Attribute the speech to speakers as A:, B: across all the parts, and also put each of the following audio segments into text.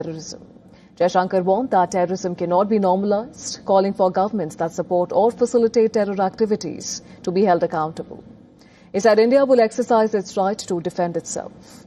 A: terrorism. Jaishankar warned that terrorism cannot be normalized, calling for governments that support or facilitate terror activities to be held accountable. He said India will exercise its right to defend itself.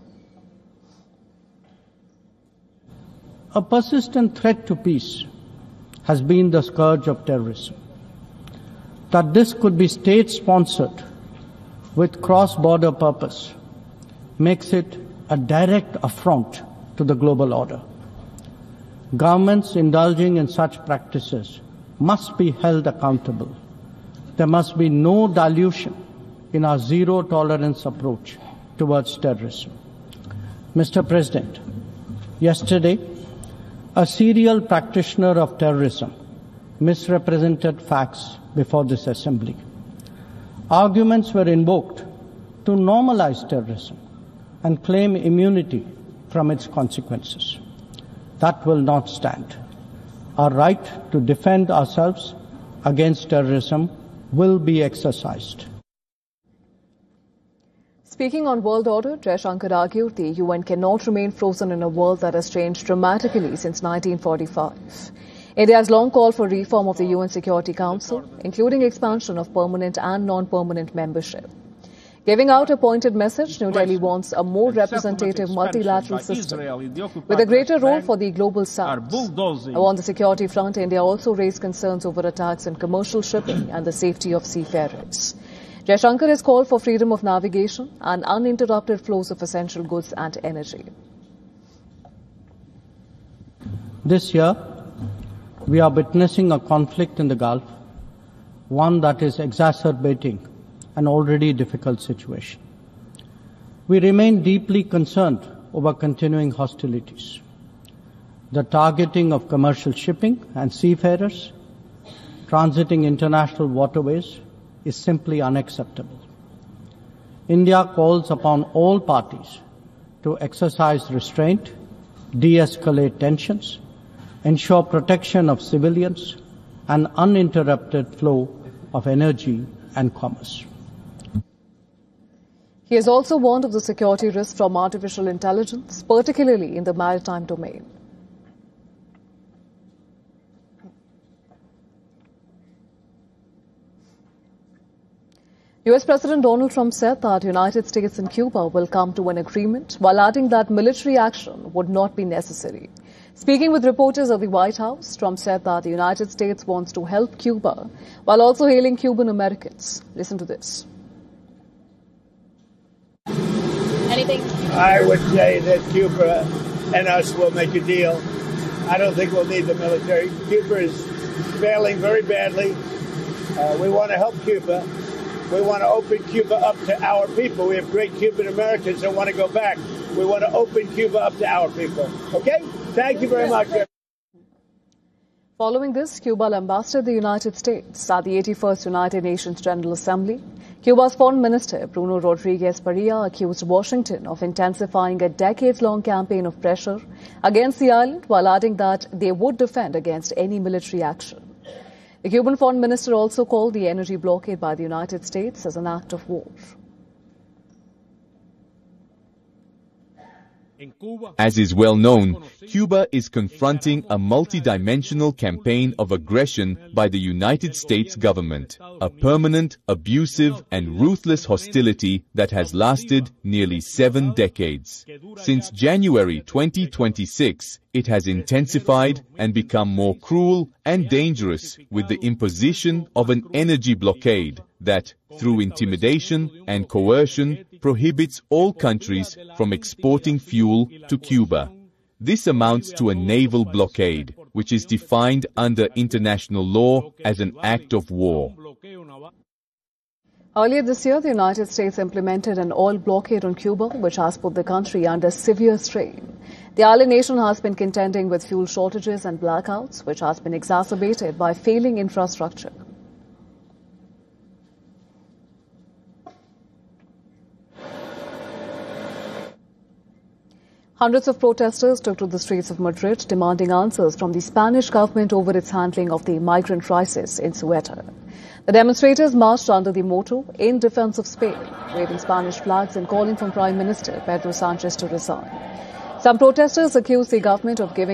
B: A persistent threat to peace has been the scourge of terrorism. That this could be state-sponsored with cross-border purpose makes it a direct affront to the global order. Governments indulging in such practices must be held accountable. There must be no dilution in our zero-tolerance approach towards terrorism. Mr. President, yesterday, a serial practitioner of terrorism misrepresented facts before this assembly. Arguments were invoked to normalize terrorism and claim immunity from its consequences. That will not stand. Our right to defend ourselves against terrorism will be exercised.
A: Speaking on world order, Jaishankar argued the UN cannot remain frozen in a world that has changed dramatically since 1945. India has long called for reform of the UN Security Council, including expansion of permanent and non-permanent membership. Giving out a pointed message, New Delhi wants a more representative multilateral system with a greater role for the global south. On the security front, India also raised concerns over attacks on commercial shipping and the safety of seafarers. Jaishankar has called for freedom of navigation and uninterrupted flows of essential goods and energy.
B: This year, we are witnessing a conflict in the Gulf, one that is exacerbating an already difficult situation. We remain deeply concerned over continuing hostilities. The targeting of commercial shipping and seafarers transiting international waterways is simply unacceptable. India calls upon all parties to exercise restraint, de-escalate tensions, ensure protection of civilians, and uninterrupted flow of energy and commerce.
A: He has also warned of the security risk from artificial intelligence, particularly in the maritime domain. US President Donald Trump said that the United States and Cuba will come to an agreement, while adding that military action would not be necessary. Speaking with reporters at the White House, Trump said that the United States wants to help Cuba, while also hailing Cuban Americans. Listen to this.
C: Anything?
D: I would say that Cuba and us will make a deal. I don't think we'll need the military. Cuba is failing very badly. We want to help Cuba. We want to open Cuba up to our people. We have great Cuban Americans that want to go back. We want to open Cuba up to our people. Okay? Thank you very much.
A: Following this, Cuba ambassador the United States at the 81st United Nations General Assembly. Cuba's Foreign Minister Bruno Rodriguez Parilla accused Washington of intensifying a decades-long campaign of pressure against the island, while adding that they would defend against any military action. The Cuban Foreign Minister also called the energy blockade by the United States as an act of war.
E: As is well known, Cuba is confronting a multidimensional campaign of aggression by the United States government, a permanent, abusive, and ruthless hostility that has lasted nearly 7 decades. Since January 2026, it has intensified and become more cruel and dangerous with the imposition of an energy blockade that, through intimidation and coercion, prohibits all countries from exporting fuel to Cuba. This amounts to a naval blockade, which is defined under international law as an act of war.
A: Earlier this year, the United States implemented an oil blockade on Cuba, which has put the country under severe strain. The island nation has been contending with fuel shortages and blackouts, which has been exacerbated by failing infrastructure. Hundreds of protesters took to the streets of Madrid demanding answers from the Spanish government over its handling of the migrant crisis in Ceuta. The demonstrators marched under the motto, "In Defense of Spain," waving Spanish flags and calling for Prime Minister Pedro Sanchez to resign. Some protesters accuse the government of giving